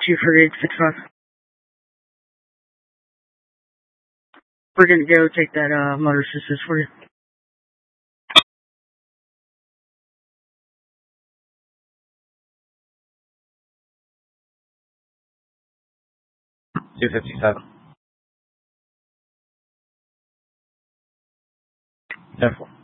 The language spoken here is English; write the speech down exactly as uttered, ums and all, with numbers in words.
two forty-eight six five. We're gonna go take that uh, motor assistance for you. two fifty-seven. ten four.